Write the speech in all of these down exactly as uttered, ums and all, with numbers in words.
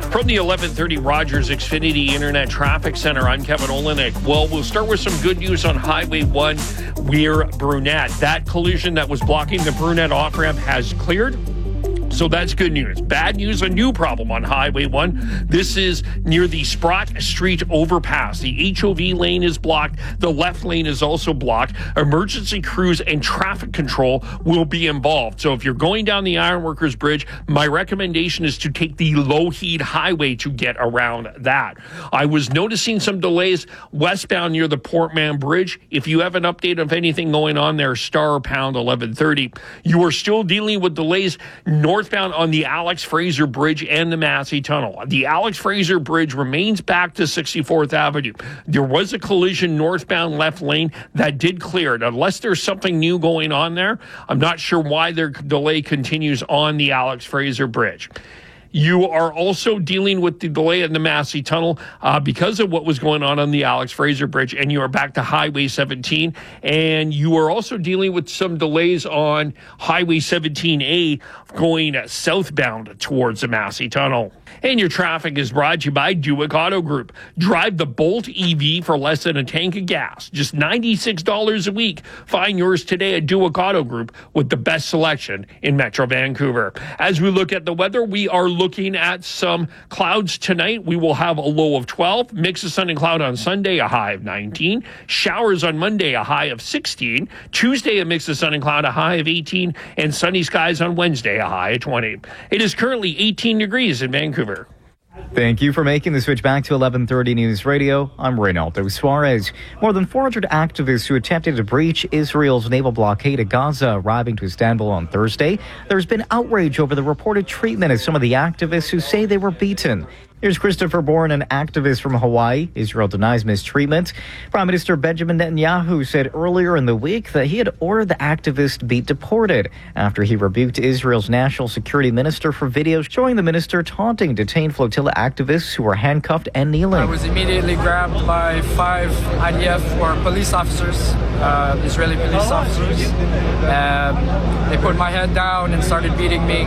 From the eleven thirty Rogers Xfinity Internet Traffic Center, I'm Kevin Olenek. Well, we'll start with some good news on Highway one, Weir Brunette. That collision that was blocking the Brunette off-ramp has cleared. So that's good news. Bad news, a new problem on Highway one. This is near the Sprott Street overpass. The H O V lane is blocked. The left lane is also blocked. Emergency crews and traffic control will be involved. So if you're going down the Ironworkers Bridge, my recommendation is to take the Lougheed Highway to get around that. I was noticing some delays westbound near the Port Mann Bridge. If you have an update of anything going on there, star pound eleven thirty. You are still dealing with delays north Northbound on the Alex Fraser Bridge and the Massey Tunnel. The Alex Fraser Bridge remains back to sixty-fourth Avenue. There was a collision northbound left lane that did clear it. Unless there's something new going on there, I'm not sure why their delay continues on the Alex Fraser Bridge. You are also dealing with the delay in the Massey Tunnel uh, because of what was going on on the Alex Fraser Bridge, and you are back to Highway seventeen. And you are also dealing with some delays on Highway seventeen A going southbound towards the Massey Tunnel. And your traffic is brought to you by Duick Auto Group. Drive the Bolt E V for less than a tank of gas. Just ninety-six dollars a week. Find yours today at Duick Auto Group with the best selection in Metro Vancouver. As we look at the weather, we are looking at some clouds tonight. We will have a low of twelve. Mix of sun and cloud on Sunday, a high of nineteen. Showers on Monday, a high of sixteen. Tuesday, a mix of sun and cloud, a high of eighteen. And sunny skies on Wednesday, a high of twenty. It is currently eighteen degrees in Vancouver. Thank you for making the switch back to eleven thirty News Radio. I'm Reynaldo Suarez. More than four hundred activists who attempted to breach Israel's naval blockade of Gaza arriving to Istanbul on Thursday. There's been outrage over the reported treatment of some of the activists who say they were beaten. Here's Christopher Bourne, an activist from Hawaii. Israel denies mistreatment. Prime Minister Benjamin Netanyahu said earlier in the week that he had ordered the activist be deported after he rebuked Israel's national security minister for videos showing the minister taunting detained flotilla activists who were handcuffed and kneeling. I was immediately grabbed by five I D F or police officers, uh, Israeli police officers. Um, they put my head down and started beating me.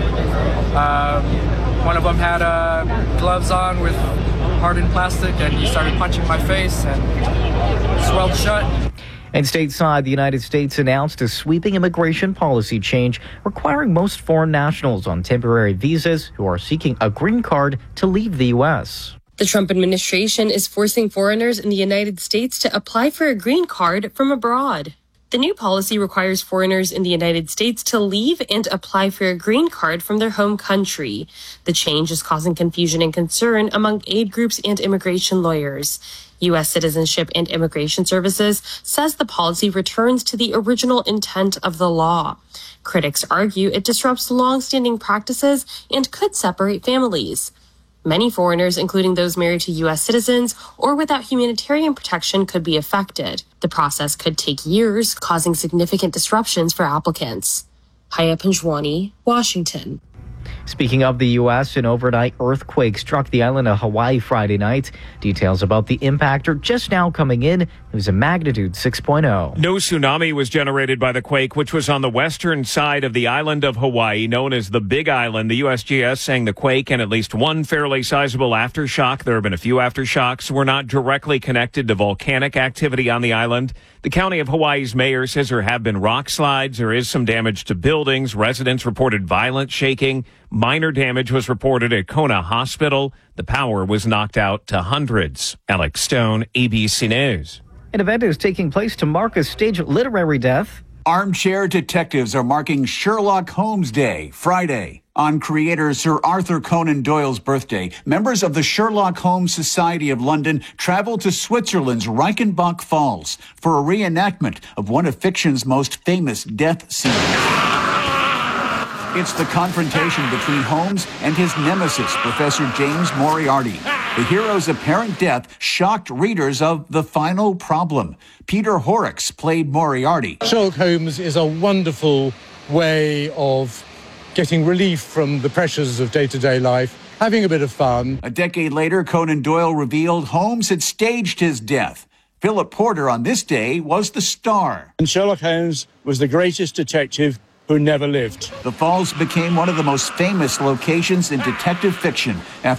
Um, One of them had uh, gloves on with hardened plastic, and he started punching my face and swelled shut. And stateside, the United States announced a sweeping immigration policy change requiring most foreign nationals on temporary visas who are seeking a green card to leave the U S. The Trump administration is forcing foreigners in the United States to apply for a green card from abroad. The new policy requires foreigners in the United States to leave and apply for a green card from their home country. The change is causing confusion and concern among aid groups and immigration lawyers. U S Citizenship and Immigration Services says the policy returns to the original intent of the law. Critics argue it disrupts long-standing practices and could separate families. Many foreigners, including those married to U S citizens or without humanitarian protection, could be affected. The process could take years, causing significant disruptions for applicants. Haya Panjwani, Washington. Speaking of the U S, an overnight earthquake struck the island of Hawaii Friday night. Details about the impact are just now coming in. It was a magnitude six point oh. No tsunami was generated by the quake, which was on the western side of the island of Hawaii, known as the Big Island. The U S G S saying the quake and at least one fairly sizable aftershock, there have been a few aftershocks, were not directly connected to volcanic activity on the island. The county of Hawaii's mayor says there have been rock slides. There is some damage to buildings. Residents reported violent shaking. Minor damage was reported at Kona Hospital. The power was knocked out to hundreds. Alex Stone, A B C News. An event is taking place to mark a stage literary death. Armchair detectives are marking Sherlock Holmes Day, Friday. On creator Sir Arthur Conan Doyle's birthday, members of the Sherlock Holmes Society of London travel to Switzerland's Reichenbach Falls for a reenactment of one of fiction's most famous death scenes. It's the confrontation between Holmes and his nemesis, Professor James Moriarty. The hero's apparent death shocked readers of The Final Problem. Peter Horrocks played Moriarty. Sherlock Holmes is a wonderful way of getting relief from the pressures of day-to-day life, having a bit of fun. A decade later, Conan Doyle revealed Holmes had staged his death. Philip Porter on this day was the star. And Sherlock Holmes was the greatest detective who never lived. The Falls became one of the most famous locations in detective fiction after